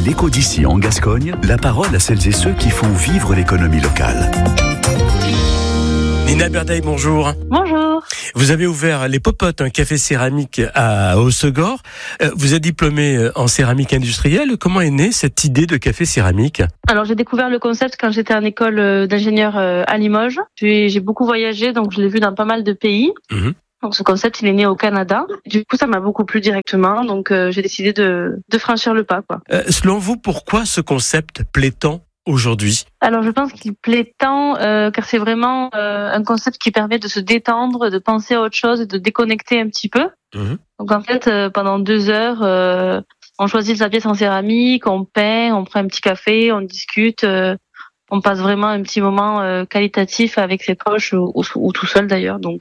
l'Écho d'ici en Gascogne, la parole à celles et ceux qui font vivre l'économie locale. Nina Berdaï, bonjour. Bonjour. Vous avez ouvert les Popotes, un café céramique à Hossegor. Vous êtes diplômé en céramique industrielle. Comment est née cette idée de café céramique ? Alors j'ai découvert le concept quand j'étais en école d'ingénieur à Limoges. J'ai beaucoup voyagé, donc je l'ai vu dans pas mal de pays. Donc ce concept, il est né au Canada. Du coup, ça m'a beaucoup plu directement, donc j'ai décidé de franchir le pas, quoi. Selon vous, pourquoi ce concept plaît tant aujourd'hui ? Alors je pense qu'il plaît tant car c'est vraiment un concept qui permet de se détendre, de penser à autre chose et de déconnecter un petit peu. Donc en fait, pendant 2 heures, on choisit sa pièce en céramique, on peint, on prend un petit café, on discute. On passe vraiment un petit moment qualitatif avec ses proches ou tout seul d'ailleurs. Donc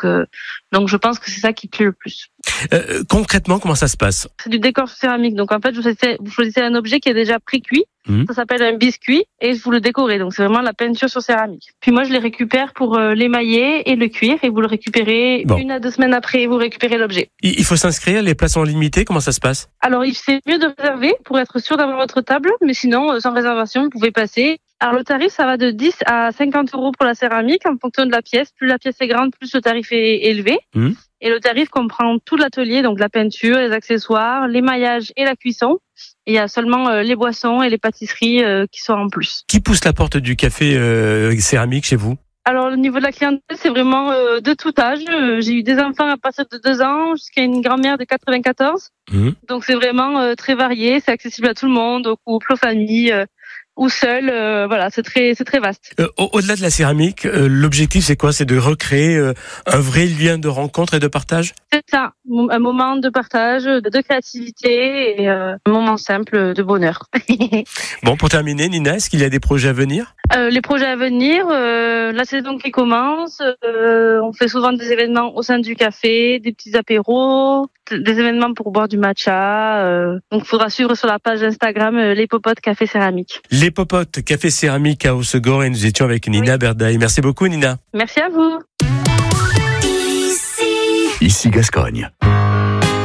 je pense que c'est ça qui plaît le plus. Concrètement, comment ça se passe ? C'est du décor céramique. Donc en fait, vous choisissez un objet qui est déjà pré-cuit. Ça s'appelle un biscuit et vous le décorez. Donc c'est vraiment la peinture sur céramique. Puis moi, je les récupère pour l'émailler et le cuire. Et vous le récupérez 1 à 2 semaines après. Vous récupérez l'objet. Il faut s'inscrire, les places sont limitées. Comment ça se passe ? Alors c'est mieux de réserver pour être sûr d'avoir votre table. Mais sinon, sans réservation, vous pouvez passer. Alors le tarif, ça va de 10 à 50 € pour la céramique en fonction de la pièce. Plus la pièce est grande, plus le tarif est élevé. Et le tarif comprend tout l'atelier, donc la peinture, les accessoires, l'émaillage et la cuisson. Et il y a seulement les boissons et les pâtisseries qui sont en plus. Qui pousse la porte du café céramique chez vous ? Alors, le niveau de la clientèle, c'est vraiment de tout âge. J'ai eu des enfants à partir de 2 ans jusqu'à une grand-mère de 94. Donc, c'est vraiment très varié. C'est accessible à tout le monde, aux couples, aux familles ou seul, voilà, c'est très vaste. Au-delà de la céramique, l'objectif c'est quoi ? C'est de recréer un vrai lien de rencontre et de partage ? C'est ça, un moment de partage, de créativité et un moment simple de bonheur. Bon, pour terminer, Nina, est-ce qu'il y a des projets à venir ? Les projets à venir, la saison qui commence, on fait souvent des événements au sein du café, des petits apéros, des événements pour boire du matcha. Donc, il faudra suivre sur la page Instagram les Popotes Café Céramique. Les Popotes Café Céramique à Hossegor et nous étions avec Nina Berdaï. Merci beaucoup, Nina. Merci à vous. Ici Gascogne.